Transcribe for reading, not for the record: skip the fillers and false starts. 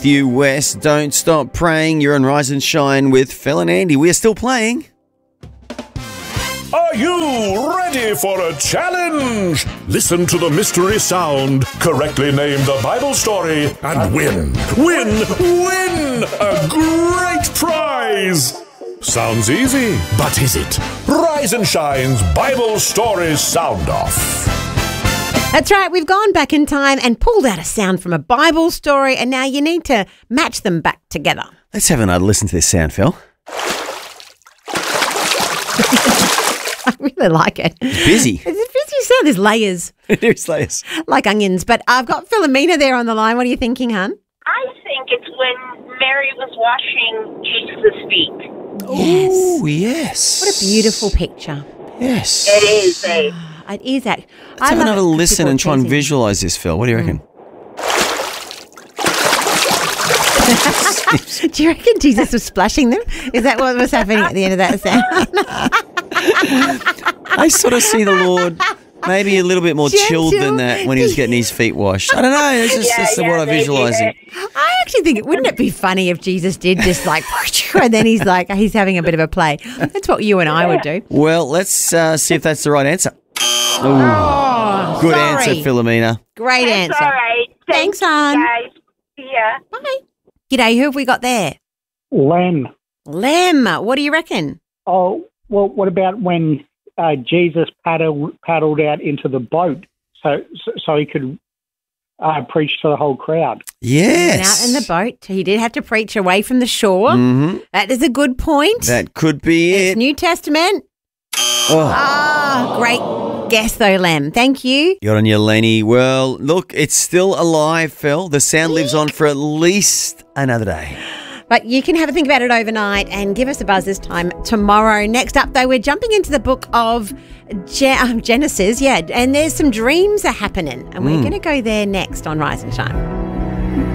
you, Wes. Don't stop praying. You're on Rise and Shine with Phil and Andy. We are still playing. Are you ready for a challenge? Listen to the mystery sound, correctly name the Bible story, and win a great prize. Sounds easy, but is it? Rise and Shine's Bible Story Sound Off. That's right. We've gone back in time and pulled out a sound from a Bible story, and now you need to match them back together. Let's have another listen to this sound, Phil. I really like it. It's busy. It's a busy sound. There's layers. There's layers. Like onions. But I've got Philomena there on the line. What are you thinking, hon? I think it's when Mary was washing Jesus' feet. Yes. Oh, yes. What a beautiful picture. Yes. It is, eh? It is. Let's have another listen and try and visualise this, Phil. What do you reckon? Do you reckon Jesus was splashing them? Is that what was happening at the end of that sound? I sort of see the Lord maybe a little bit more chilled than that when he was getting his feet washed. I don't know. That's what I visualise it. I actually think, wouldn't it be funny if Jesus did just like, and then he's having a bit of a play. That's what you and I would do. Well, let's see if that's the right answer. Oh, good sorry. answer, Philomena. Great That's answer. all right. Thanks, hon. guys. See ya. Bye. G'day, who have we got there? Lem. Lem, what do you reckon? Oh, well, what about when Jesus paddled out into the boat so he could preach to the whole crowd? Yes. Out in the boat. He did have to preach away from the shore. Mm-hmm. That is a good point. That could be It's it. New Testament. Oh. Great guess though, Lem. Thank you. Got on you, Lenny. Well, look, it's still alive, Phil. The sound lives on for at least another day. But you can have a think about it overnight and give us a buzz this time tomorrow. Next up, though, we're jumping into the book of Genesis, and there's some dreams are happening, and we're going to go there next on Rise and Shine.